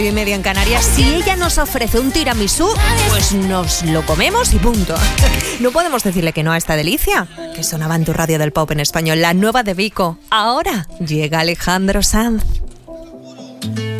9:30 en Canarias. Si ella nos ofrece un tiramisú, pues nos lo comemos y punto. No podemos decirle que no a esta delicia, que sonaba en tu radio del pop en español, la nueva de Vico. Ahora llega Alejandro Sanz.